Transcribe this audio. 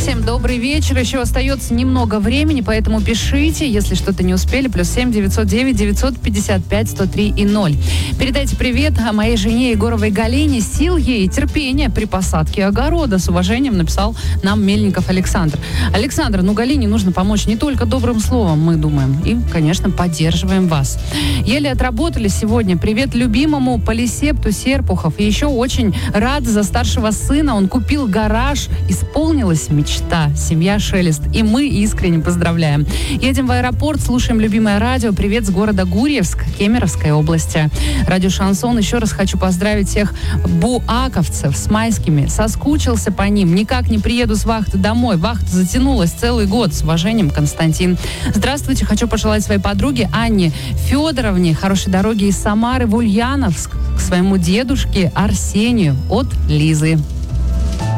Всем добрый вечер. Еще остается немного времени, поэтому пишите, если что-то не успели. +7 909 955 103 и 0. Передайте привет моей жене Егоровой Галине. Сил ей и терпения при посадке огорода. С уважением написал нам Мельников Александр. Александр, Галине нужно помочь не только добрым словом, мы думаем. И, конечно, поддерживаем вас. Еле отработали сегодня. Привет любимому Полисепту Серпухов. И еще очень рад за старшего сына. Он купил гараж. Исполнилась мечта. Семья Шелест. И мы искренне поздравляем. Едем в аэропорт, слушаем любимое радио. Привет с города Гурьевск, Кемеровской области. Радио Шансон. Еще раз хочу поздравить всех буаковцев с майскими. Соскучился по ним. Никак не приеду с вахты домой. Вахта затянулась целый год. С уважением, Константин. Здравствуйте. Хочу пожелать своей подруге Анне Федоровне хорошей дороги из Самары в Ульяновск к своему дедушке Арсению от Лизы.